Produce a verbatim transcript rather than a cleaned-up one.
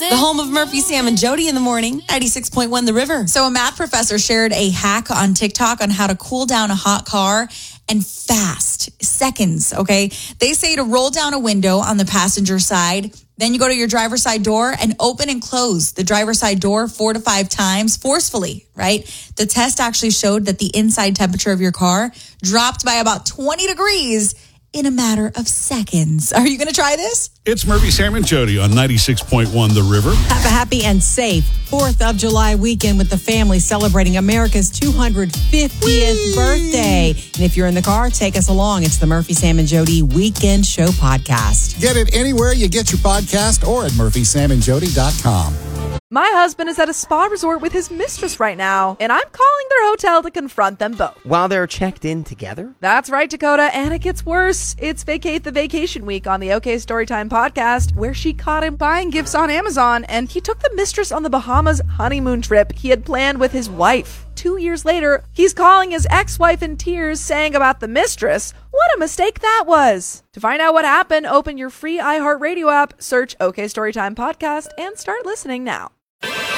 The home of Murphy, Sam, and Jody in the morning, ninety-six point one The River. So a math professor shared a hack on TikTok on how to cool down a hot car and fast, seconds, okay? They say to roll down a window on the passenger side, then you go to your driver's side door and open and close the driver's side door four to five times forcefully, right? The test actually showed that the inside temperature of your car dropped by about twenty degrees in a matter of seconds. Are you going to try this? It's Murphy, Sam, and Jody on ninety-six point one The River. Have a happy and safe fourth of July weekend with the family celebrating America's two hundred fiftieth Whee! Birthday. And if you're in the car, take us along. It's the Murphy, Sam, and Jody Weekend Show Podcast. Get it anywhere you get your podcast or at murphy sam and jody dot com. My husband is at a spa resort with his mistress right now, and I'm calling their hotel to confront them both. While they're checked in together? That's right, Dakota, and it gets worse. It's Vacate the Vacation Week on the OK Storytime podcast, where she caught him buying gifts on Amazon, and he took the mistress on the Bahamas honeymoon trip he had planned with his wife. Two years later, he's calling his ex-wife in tears, saying about the mistress, what a mistake that was. To find out what happened, open your free iHeartRadio app, search OK Storytime podcast, and start listening now.